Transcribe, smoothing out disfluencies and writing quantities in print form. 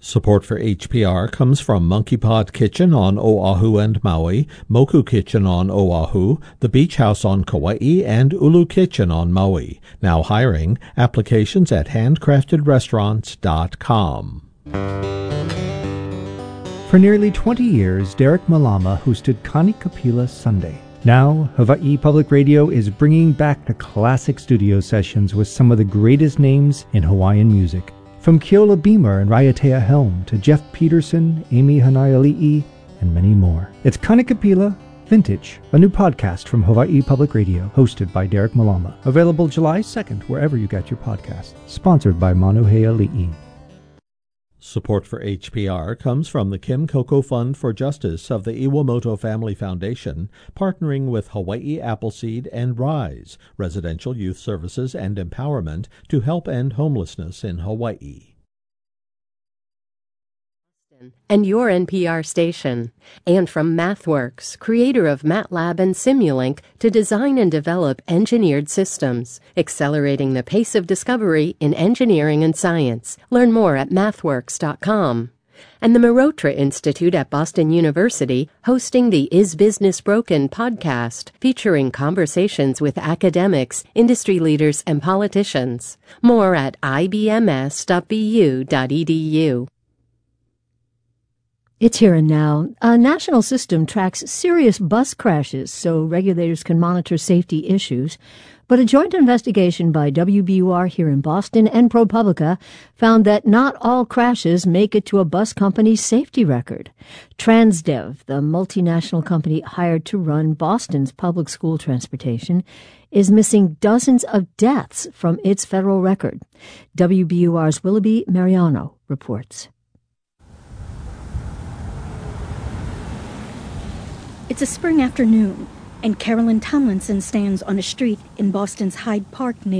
Support for HPR comes from Monkey Pod Kitchen on Oahu and Maui, Moku Kitchen on Oahu, The Beach House on Kauai, and Ulu Kitchen on Maui. Now hiring. Applications at handcraftedrestaurants.com. For nearly 20 years, Derek Malama hosted Connie Kapila Sunday. Now, Hawaii Public Radio is bringing back the classic studio sessions with some of the greatest names in Hawaiian music. From Keola Beamer and Raiatea Helm to Jeff Peterson, Amy Hanaiali'i, and many more. It's Connie Kapila Vintage, a new podcast from Hawaii Public Radio, hosted by Derek Malama. Available July 2nd, wherever you get your podcasts. Sponsored by Manuheali'i. Support for HPR comes from the Kim Coco Fund for Justice of the Iwamoto Family Foundation, partnering with Hawaii Appleseed and RISE, Residential Youth Services and Empowerment, to help end homelessness in Hawaii. And your NPR station. And from MathWorks, creator of MATLAB and Simulink, to design and develop engineered systems, accelerating the pace of discovery in engineering and science. Learn more at mathworks.com. And the Marotra Institute at Boston University, hosting the Is Business Broken podcast, featuring conversations with academics, industry leaders, and politicians. More at ibms.bu.edu. It's here and now. A national system tracks serious bus crashes so regulators can monitor safety issues. But a joint investigation by WBUR here in Boston and ProPublica found that not all crashes make it to a bus company's safety record. Transdev, the multinational company hired to run Boston's public school transportation, is missing dozens of deaths from its federal record. WBUR's Willoughby Mariano reports. It's a spring afternoon, and Carolyn Tomlinson stands on a street in Boston's Hyde Park neighborhood.